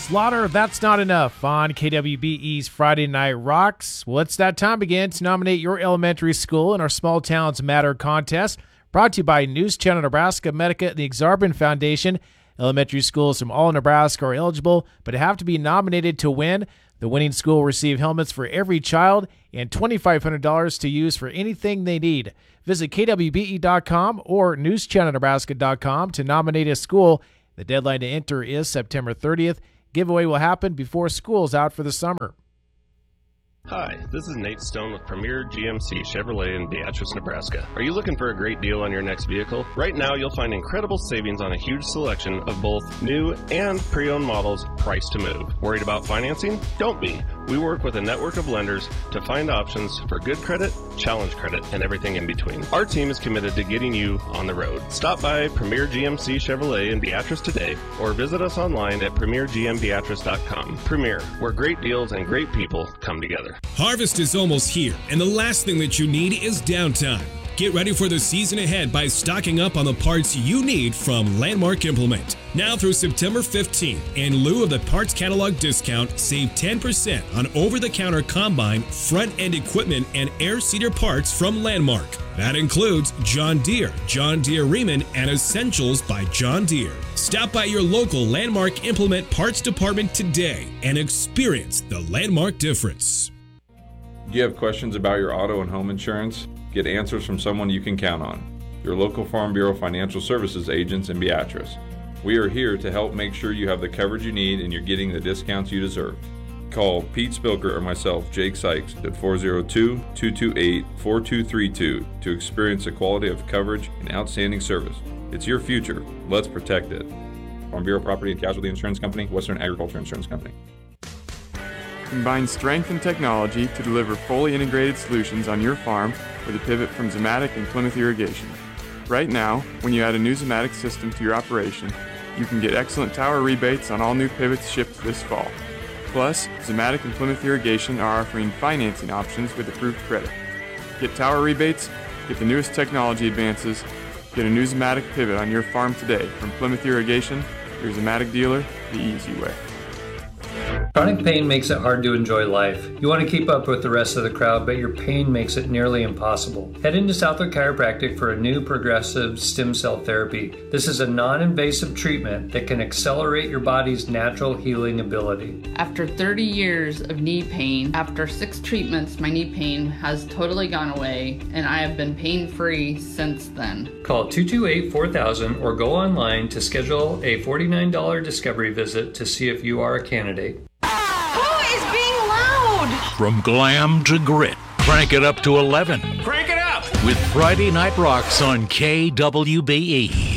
Slaughter, That's Not Enough on KWBE's Friday Night Rocks. Well, it's that time again to nominate your elementary school in our Small Towns Matter contest, brought to you by News Channel Nebraska, Medica, and the Exarban Foundation. Elementary schools from all Nebraska are eligible, but have to be nominated to win. The winning school will receive helmets for every child and $2,500 to use for anything they need. Visit kwbe.com or newschannelnebraska.com to nominate a school. The deadline to enter is September 30th. Giveaway will happen before school's out for the summer. Hi, this is Nate Stone with Premier GMC Chevrolet in Beatrice, Nebraska. Are you looking for a great deal on your next vehicle? Right now, you'll find incredible savings on a huge selection of both new and pre-owned models priced to move. Worried about financing? Don't be. We work with a network of lenders to find options for good credit, challenge credit, and everything in between. Our team is committed to getting you on the road. Stop by Premier GMC Chevrolet in Beatrice today or visit us online at premiergmbeatrice.com. Premier, where great deals and great people come together. Harvest is almost here, and the last thing that you need is downtime. Get ready for the season ahead by stocking up on the parts you need from Landmark Implement. Now through September 15th, in lieu of the parts catalog discount, save 10% on over-the-counter combine, front-end equipment, and air seeder parts from Landmark. That includes John Deere, John Deere Riemann, and Essentials by John Deere. Stop by your local Landmark Implement parts department today and experience the Landmark difference. Do you have questions about your auto and home insurance? Get answers from someone you can count on. Your local Farm Bureau Financial Services agents in Beatrice. We are here to help make sure you have the coverage you need and you're getting the discounts you deserve. Call Pete Spilker or myself, Jake Sykes, at 402-228-4232 to experience the quality of coverage and outstanding service. It's your future. Let's protect it. Farm Bureau Property and Casualty Insurance Company, Western Agriculture Insurance Company. Combine strength and technology to deliver fully integrated solutions on your farm with a pivot from Zimmatic and Plymouth Irrigation. Right now, when you add a new Zimmatic system to your operation, you can get excellent tower rebates on all new pivots shipped this fall. Plus, Zimmatic and Plymouth Irrigation are offering financing options with approved credit. Get tower rebates, get the newest technology advances, get a new Zimmatic pivot on your farm today from Plymouth Irrigation, your Zimmatic dealer, the easy way. Chronic pain makes it hard to enjoy life. You want to keep up with the rest of the crowd, but your pain makes it nearly impossible. Head into Southwood Chiropractic for a new progressive stem cell therapy. This is a non-invasive treatment that can accelerate your body's natural healing ability. After 30 years of knee pain, after 6 treatments, my knee pain has totally gone away, and I have been pain-free since then. Call 228-4000 or go online to schedule a $49 discovery visit to see if you are a candidate. From glam to grit, crank it up to 11. Crank it up! With Friday Night Rocks on KWBE.